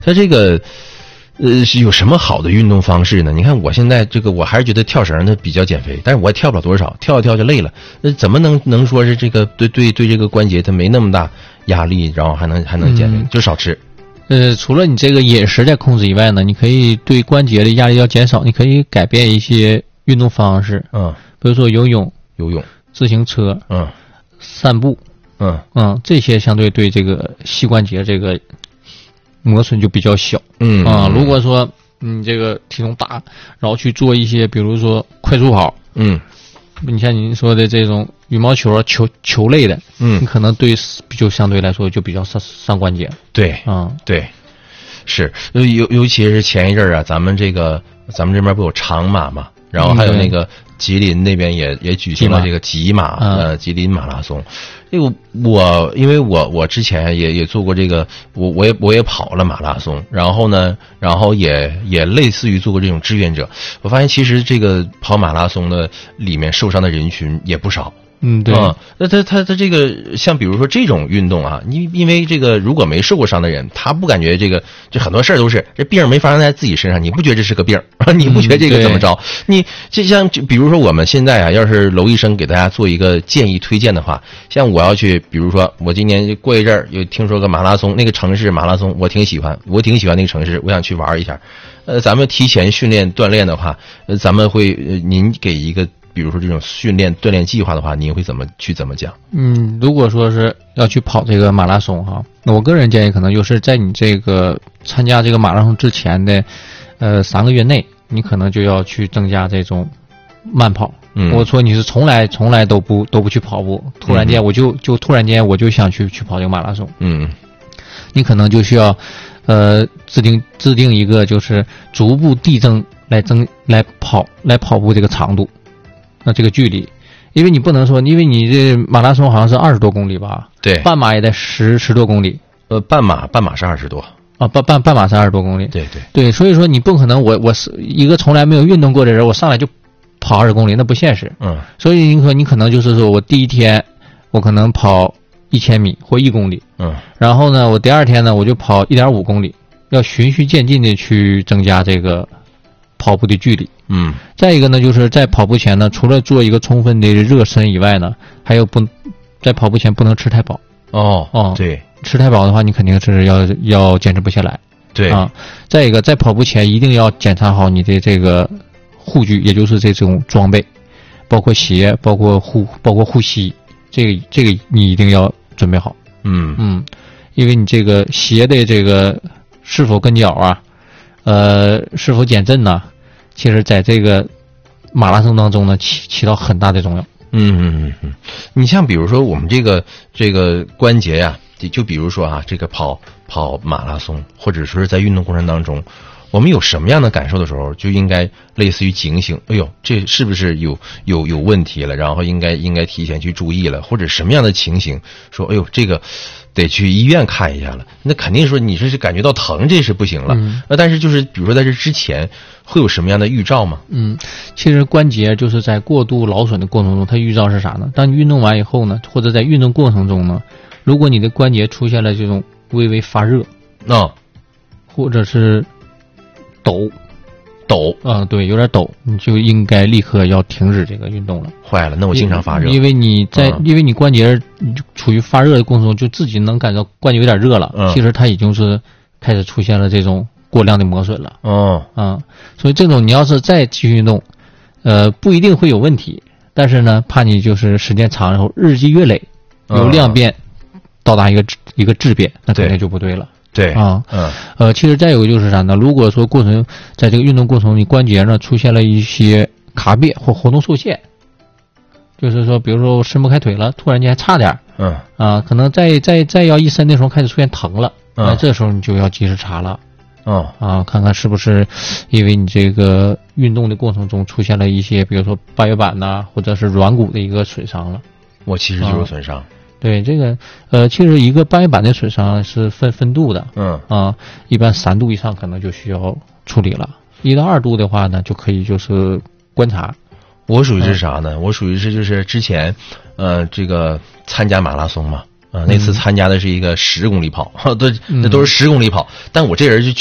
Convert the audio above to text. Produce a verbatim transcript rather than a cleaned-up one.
它这个呃是有什么好的运动方式呢？你看我现在这个我还是觉得跳绳它比较减肥，但是我也跳不了多少，跳一跳就累了。那怎么能能说是这个对对对这个关节它没那么大压力，然后还能还能减肥？嗯、就少吃。 呃，除了你这个饮食在控制以外呢，你可以对关节的压力要减少，你可以改变一些运动方式， 嗯， 比如说游泳、 游泳、 自行车， 嗯， 散步， 嗯嗯，这些相对对这个膝关节这个磨损就比较小， 嗯啊、嗯，如果说你这个体重大，然后去做一些，比如说快速跑， 嗯， 你像您说的这种羽毛球、球球类的， 嗯， 你可能对就相对来说就比较伤伤关节， 对， 啊、嗯， 对。是，尤尤其是前一阵儿啊，咱们这个咱们这边不有长马嘛，然后还有那个吉林那边也也举行了这个吉马，呃，吉林马拉松。这个我因为我我之前也也做过这个，我我也我也跑了马拉松，然后呢，然后也也类似于做过这种志愿者。我发现其实这个跑马拉松的里面受伤的人群也不少。 嗯，对。 嗯，那他他他这个像比如说这种运动啊，因因为这个如果没受过伤的人，他不感觉这个，这很多事儿都是这病没发生在自己身上，你不觉得这是个病，你不觉得这个怎么着？嗯、你就像就比如说我们现在啊，要是娄医生给大家做一个建议推荐的话，像我要去，比如说我今年过一阵儿有听说个马拉松，那个城市马拉松我挺喜欢，我挺喜欢那个城市，我想去玩一下。呃，咱们提前训练锻炼的话，呃，咱们会呃，您给一个。比如说这种训练锻炼计划的话，您会怎么去怎么讲？ 嗯，如果说是要去跑这个马拉松哈，那我个人建议可能就是在你这个参加这个马拉松之前的呃三个月内，你可能就要去增加这种慢跑。嗯，我说你是从来从来都不都不去跑步，突然间我就、嗯、就突然间我就想去去跑这个马拉松。 嗯， 你可能就需要呃制定制定一个就是逐步递增来增来跑来跑步这个长度。那这个距离，因为你不能说，因为你这马拉松好像是二十多公里吧？ 对， 半马也得十十多公里。 呃，半马半马是二十多啊，半半半马是二十多公里。 对对对，所以说你不可能我，我我是一个从来没有运动过的人，我上来就跑二十公里，那不现实。 嗯。 所以你可你可能就是说我第一天我可能跑一千米或一公里， 嗯， 然后呢，我第二天呢我就跑一点五公里，要循序渐进的去增加这个跑步的距离。 嗯， 再一个呢，就是在跑步前呢，除了做一个充分的热身以外呢，还有不在跑步前不能吃太饱。 哦哦， 对， 吃太饱的话，你肯定是要要坚持不下来。 对啊，再一个，在跑步前一定要检查好你的这个护具，也就是这种装备，包括鞋，包括护，包括护膝，这个这个你一定要准备好。 嗯嗯，因为你这个鞋的这个是否跟脚啊，呃，是否减震呢？其实在这个马拉松当中呢，起起到很大的作用。 嗯嗯嗯嗯，你像比如说我们这个这个关节呀、啊，就比如说啊，这个跑跑马拉松，或者说是在运动过程当中，我们有什么样的感受的时候，就应该类似于警醒，哎呦，这是不是有有有问题了？然后应该应该提前去注意了，或者什么样的情形，说哎呦这个得去医院看一下了。那肯定说你这是感觉到疼，这是不行了。 嗯、 那但是就是比如说在这之前会有什么样的预兆吗？ 嗯，其实关节就是在过度劳损的过程中，它预兆是啥呢？当你运动完以后呢，或者在运动过程中呢，如果你的关节出现了这种微微发热， 啊、哦， 或者是抖抖啊、嗯，对，有点抖，你就应该立刻要停止这个运动了。 坏了，那我经常发热， 因为你在、嗯、因为你关节处于发热的过程中，就自己能感到关节有点热了， 嗯、 其实它已经是开始出现了这种过量的磨损了。 哦， 啊、嗯，所以这种你要是再继续运动，呃，不一定会有问题，但是呢，怕你就是时间长了后日积月累，由量变、嗯、到达一个一个质变，那肯定就不对了。 对啊， 嗯， 呃，其实再有就是啥呢？如果说过程在这个运动过程中，你关节呢出现了一些卡别或活动受限，就是说，比如说我伸不开腿了，突然间还差点， 嗯， 啊，可能再再再要一伸的时候开始出现疼了， 嗯， 那这时候你就要及时查了， 哦， 啊，看看是不是因为你这个运动的过程中出现了一些，比如说半月板呐、啊，或者是软骨的一个损伤了。 我其实就是损伤。啊对这个，呃，其实一个半月板的损伤是分分度的， 嗯啊，一般三度以上可能就需要处理了，一到二度的话呢，就可以就是观察。 我属于是啥呢？嗯、我属于是就是之前，呃，这个参加马拉松嘛， 啊，那次参加的是一个十公里跑，都那都是十公里跑，但我这人就